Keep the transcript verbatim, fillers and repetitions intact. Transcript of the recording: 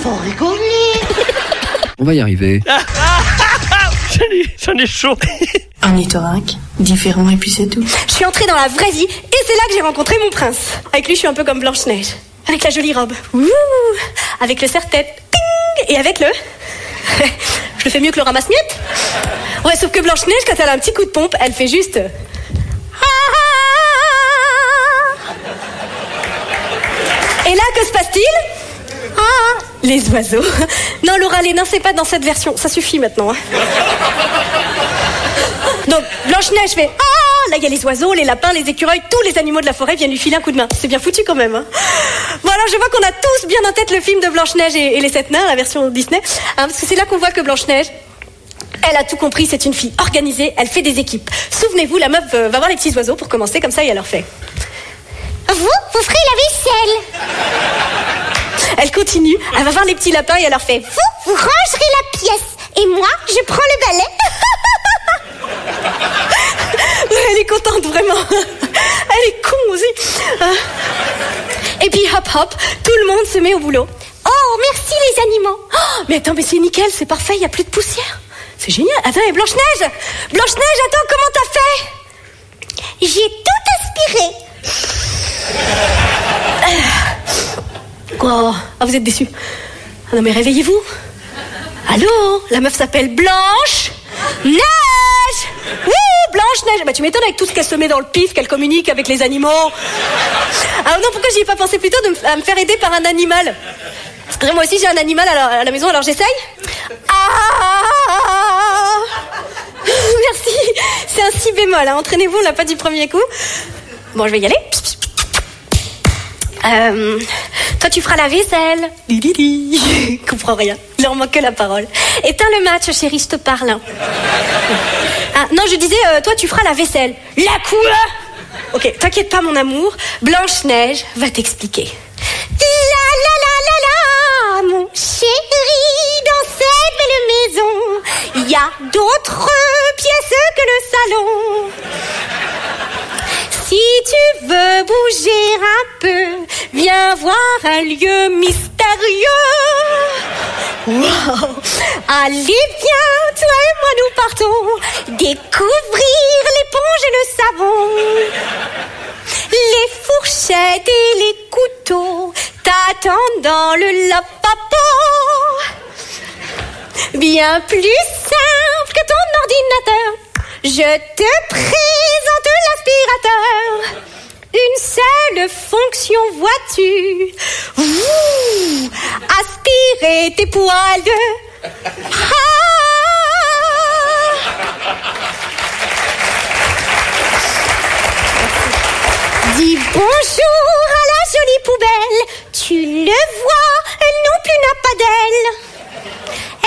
faut rigoler. On va y arriver. J'en ai, j'en ai chaud. Un orthorynque, différent et puis c'est tout. Je suis entrée dans la vraie vie et c'est là que j'ai rencontré mon prince. Avec lui, je suis un peu comme Blanche-Neige. Avec la jolie robe. Ouh, avec le serre-tête. Ting, et avec le... Je le fais mieux que le ramasse-miettes. Ouais, sauf que Blanche-Neige, quand elle a un petit coup de pompe, elle fait juste... Et là, que se passe-t-il? Ah, les oiseaux. Non, Laura, les nains, c'est pas dans cette version. Ça suffit maintenant. Hein. Donc, Blanche-Neige fait... Ah, là, il y a les oiseaux, les lapins, les écureuils, tous les animaux de la forêt viennent lui filer un coup de main. C'est bien foutu quand même. Hein. Bon, alors, je vois qu'on a tous bien en tête le film de Blanche-Neige et, et les sept nains, la version Disney. Hein, parce que c'est là qu'on voit que Blanche-Neige... Elle a tout compris, c'est une fille organisée, elle fait des équipes. Souvenez-vous, la meuf euh, va voir les petits oiseaux pour commencer, comme ça, et elle leur fait... Vous, vous ferez la vaisselle. Elle continue, elle va voir les petits lapins et elle leur fait... Vous, vous rangerez la pièce. Et moi, je prends le balai. Elle est contente, vraiment. Elle est con aussi. Et puis, hop, hop, tout le monde se met au boulot. Oh, merci les animaux. Oh, mais attends, mais c'est nickel, c'est parfait, il n'y a plus de poussière. C'est génial. Attends, et Blanche-Neige Blanche-Neige, attends, comment t'as fait? J'ai tout aspiré. Oh, ah, vous êtes déçus. Ah non, mais réveillez-vous. Allô? La meuf s'appelle Blanche Neige. Oui, Blanche-Neige. Bah, tu m'étonnes avec tout ce qu'elle se met dans le pif, qu'elle communique avec les animaux. Ah non, pourquoi j'y ai pas pensé plutôt de me, à me faire aider par un animal? Parce que moi aussi j'ai un animal à la, à la maison, alors j'essaye. Ah, merci. C'est un si bémol, hein. Entraînez-vous, on l'a pas du premier coup. Bon, je vais y aller. Euh, toi, tu feras la vaisselle. Lili, comprends rien. Il leur manque que la parole. Éteins le match, chérie, je te parle. Ah, non, je disais, euh, toi, tu feras la vaisselle. La quoi? Ok, t'inquiète pas, mon amour. Blanche-Neige va t'expliquer. La la la la la, mon chéri, dans cette belle maison, il y a d'autres pièces que le salon. Si tu veux bouger un peu, viens voir un lieu mystérieux. Wow. Allez, viens, toi et moi nous partons découvrir l'éponge et le savon. Les fourchettes et les couteaux t'attendent dans le lavabo. Bien plus simple que ton ordinateur, je te présente l'aspirateur. Une seule fonction, vois-tu? Ouh, aspirer tes poils de... Ah. Dis bonjour